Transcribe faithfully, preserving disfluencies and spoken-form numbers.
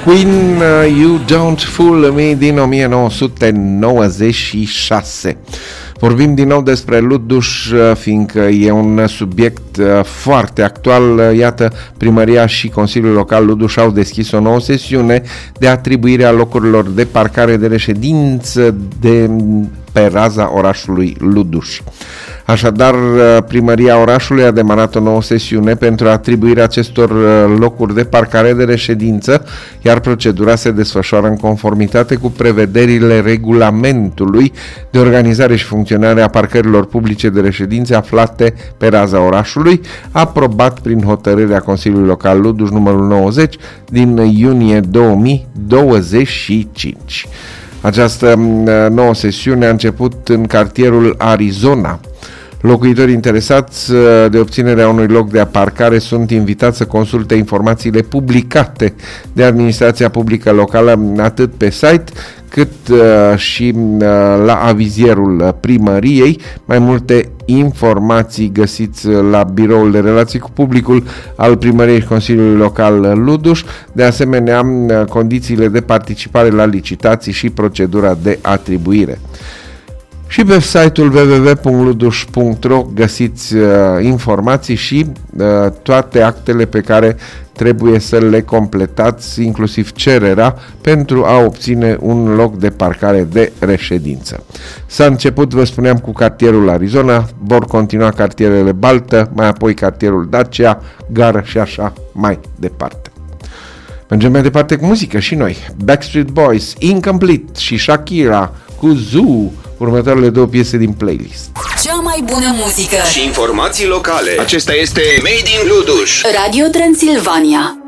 Queen, uh, You Don't Fool Me din o mie nouă sute nouăzeci și șase. Vorbim din nou despre Luduș, fiindcă e un subiect foarte actual. Iată, primăria și Consiliul Local Luduș au deschis o nouă sesiune de atribuire a locurilor de parcare de reședință de pe raza orașului Luduș. Așadar, primăria orașului a demarat o nouă sesiune pentru atribuirea acestor locuri de parcare de reședință, iar procedura se desfășoară în conformitate cu prevederile regulamentului de organizare și funcționare a parcărilor publice de reședințe aflate pe raza orașului, aprobat prin hotărârea Consiliului Local Luduș numărul nouăzeci din iunie două mii douăzeci și cinci. Această nouă sesiune a început în cartierul Arizona. Locuitorii interesați de obținerea unui loc de parcare sunt invitați să consulte informațiile publicate de administrația publică locală atât pe site cât și la avizierul primăriei. Mai multe informații găsiți la biroul de relații cu publicul al primăriei și Consiliului Local Luduș, de asemenea condițiile de participare la licitații și procedura de atribuire. Și pe site-ul w w w punct luduș punct r o găsiți uh, informații și uh, toate actele pe care trebuie să le completați, inclusiv cererea, pentru a obține un loc de parcare de reședință. S-a început, vă spuneam, cu cartierul Arizona, vor continua cartierele Baltă, mai apoi cartierul Dacia, Gară și așa mai departe. Mergem mai departe cu muzică și noi. Backstreet Boys, Incomplete și Shakira cu Zoo, următoarele două piese din playlist. Cea mai bună muzică și informații locale. Acesta este Made in Luduș. Radio Transilvania.